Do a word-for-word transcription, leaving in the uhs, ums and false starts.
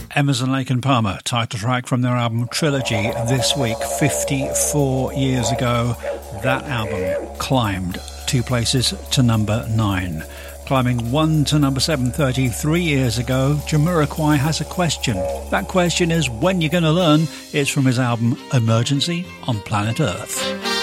Emerson, Lake and Palmer, title track from their album Trilogy this week, fifty-four years ago. That album climbed two places to number nine. Climbing one to number seven thirty-three years ago, Jamiroquai Has a Question. That question is when you're going to learn. It's from his album Emergency on Planet Earth.